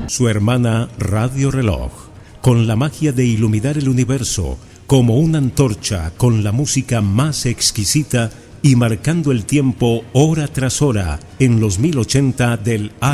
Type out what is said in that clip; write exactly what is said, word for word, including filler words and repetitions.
Su hermana Radio Reloj, con la magia de iluminar el universo como una antorcha con la música más exquisita y marcando el tiempo hora tras hora en los mil ochenta del